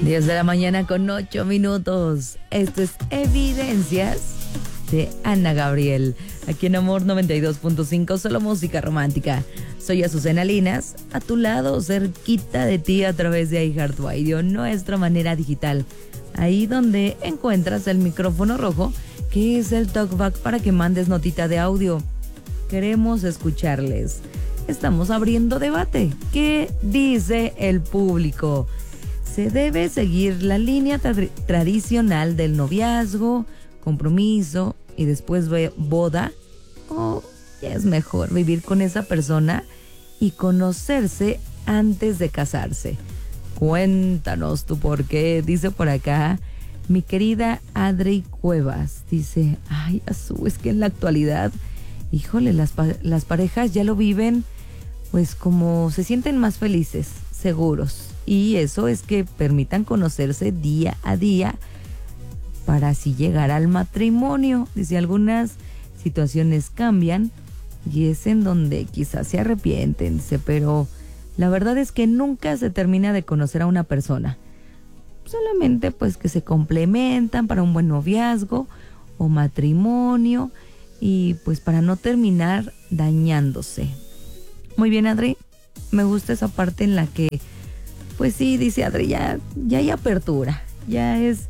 10 de la mañana con 8 minutos. Esto es Evidencias de Ana Gabriel. Aquí en Amor 92.5, solo música romántica. Soy Azucena Linas, a tu lado, cerquita de ti a través de iHeartRadio, nuestra manera digital. Ahí donde encuentras el micrófono rojo, que es el talkback para que mandes notita de audio. Queremos escucharles. Estamos abriendo debate. ¿Qué dice el público? ¿Se debe seguir la línea tradicional del noviazgo, compromiso y después boda? ¿O es mejor vivir con esa persona y conocerse antes de casarse? Cuéntanos tu por qué. Dice por acá mi querida Adri Cuevas. Dice, ay, Azú, es que en la actualidad, híjole, las parejas ya lo viven pues como se sienten más felices, seguros. Y eso es que permitan conocerse día a día para así llegar al matrimonio. Dice, algunas situaciones cambian y es en donde quizás se arrepienten. Dice, pero la verdad es que nunca se termina de conocer a una persona. Solamente pues que se complementan para un buen noviazgo o matrimonio y pues para no terminar dañándose. Muy bien, Adri, me gusta esa parte en la que pues sí, dice Adri, ya hay apertura, ya es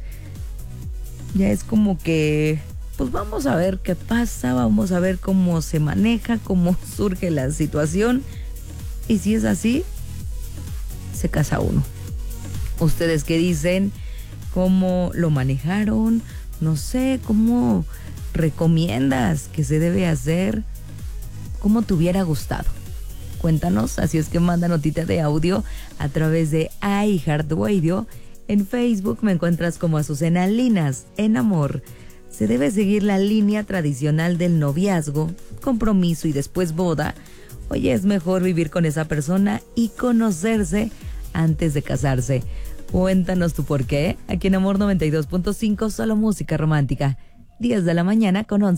como que, pues vamos a ver qué pasa, vamos a ver cómo se maneja, cómo surge la situación, y si es así, se casa uno. ¿Ustedes qué dicen? ¿Cómo lo manejaron? No sé, ¿cómo recomiendas que se debe hacer? ¿Cómo te hubiera gustado? Cuéntanos, así es que manda notita de audio a través de iHeartRadio. En Facebook me encuentras como Azucena Linas. En Amor, ¿se debe seguir la línea tradicional del noviazgo, compromiso y después boda? Oye, es mejor vivir con esa persona y conocerse antes de casarse. Cuéntanos tu por qué. Aquí en Amor 92.5, solo música romántica. 10 de la mañana con 11.